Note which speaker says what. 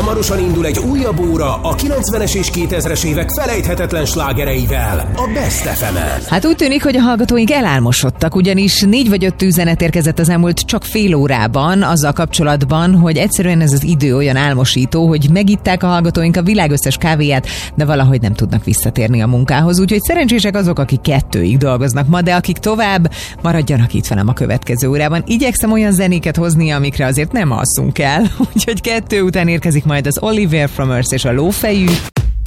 Speaker 1: Hamarosan indul egy újabb óra a 90-es és 2000-es évek felejthetetlen slágereivel, a Best FM-en.
Speaker 2: Hát úgy tűnik, hogy a hallgatóink elálmosodtak, ugyanis 4 vagy 5 üzenet érkezett az elmúlt csak fél órában azzal kapcsolatban, hogy egyszerűen ez az idő olyan álmosító, hogy megitták a hallgatóink a világ összes kávéját, de valahogy nem tudnak visszatérni a munkához. Úgyhogy szerencsések azok, akik 2-ig dolgoznak ma, de akik tovább, maradjanak itt velem a következő órában. Igyekszem olyan zenéket hozni, amikre azért nem alszunk el. Úgyhogy 2 után érkezik majd az Oliver from Earth és a Lófejű.